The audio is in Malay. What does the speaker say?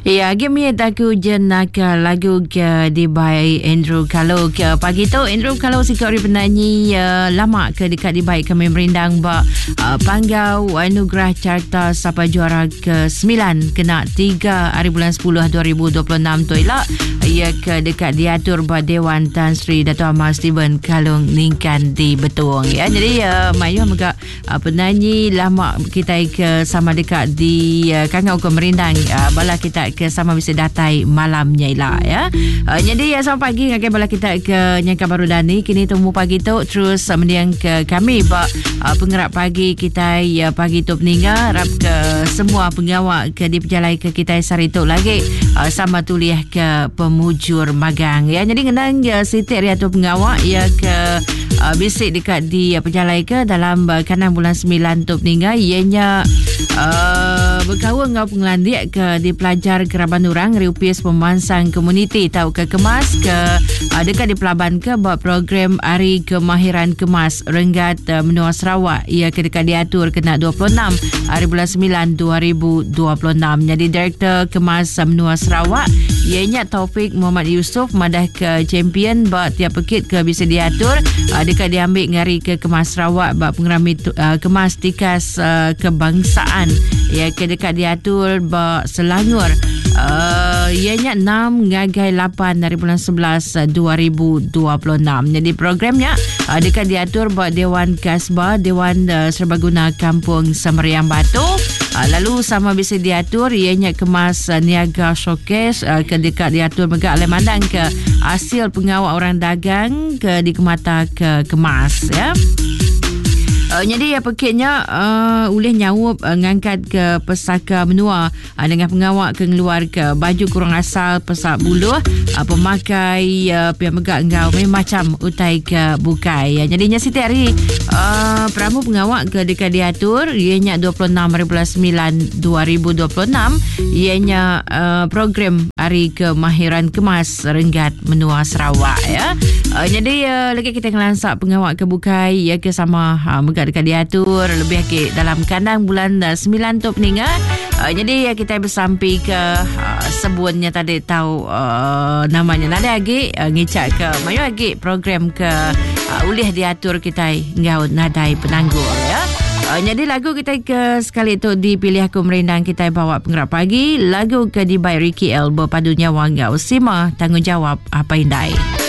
Ya, game taku jenaka lagu ke di by Andrew Kalau ke pagi tu Andrew Kalau si kau penyanyi lama ke dekat di baik kami merindang ba panggau anugerah carta sapa juara ke-9 kena 3 hari bulan 10 2026 tu elak ia ke dekat diatur ba Dewan Tan Sri Dato' Amar Steven Kalung Ningkan di Betuang ya. Jadi Mayu agak penyanyi lama kita ke sama dekat di kangau ke merindang bala kita ke sama bisa datai malamnya lah ya. Jadi selamat pagi ngakai bala kita ke Nyangka Baru Dani kini temu pagi tu terus mendiang ke kami bak pengerak pagi kita pagi tu peninggal harap ke semua pengawal ke di perjalanan ke kita sari tu lagi sama tuliah ke pemujur magang ya. Jadi ngenang Siti Riatu pengawal ya ke bisik dekat di perjalanan ke dalam kanan bulan 9 tu peninggal ianya berkawan ngau pengelandik ke di pelajar keraban orang Riupis Pemansang Komuniti tahu ke kemas ke dekat di pelaban ke buat program Hari Kemahiran Kemas Renggat Menua Sarawak ia ke dekat diatur kena 26 hari bulan 9 2026. Jadi Direktur Kemas Menua Sarawak ianya Taufik Muhammad Yusof madah ke champion buat tiap pekit ke bisa diatur dekat diambil ngari ke Kemas Sarawak buat pengerami kemas tikas kebangsaan ia ke dekat diatur buat Selangor ianya 6 ngagai 8 dari bulan 11 2026. Jadi programnya dekat diatur buat Dewan Kasbah Dewan Serbaguna Kampung Semeriang Batu. Lalu sama bisa diatur ianya kemas niaga showcase ke dekat diatur megak lemandang ke hasil pengawal orang dagang ke di kemata ke kemas ya. Jadi pekitnya boleh nyawup ngangkat ke pesaka menua dengan pengawak ke ngeluar ke baju kurang asal pesak buluh pemakai pihak megak engkau macam utai ke bukai ya. Jadinya Siti hari pramu pengawak ke dekat diatur ianya 26 hari bulan 9 2026 ianya program Hari Kemahiran Kemas Renggat Menua Sarawak ya. Jadi lagi kita ngelansak pengawak ke bukai ya ke sama megak dekat diatur lebih lagi dalam kandang bulan 9 tu peninggal. Jadi kita bersampi ke sebutnya tadi tahu namanya nada lagi ngicak ke mayu lagi program ke ulih diatur kita ngau nadai penangguh ya. Jadi lagu kita ke sekali tu dipilih aku merindang kita bawa pengerak pagi lagu ke di by Ricky L berpadunya Wangau Sima tanggungjawab apa indai.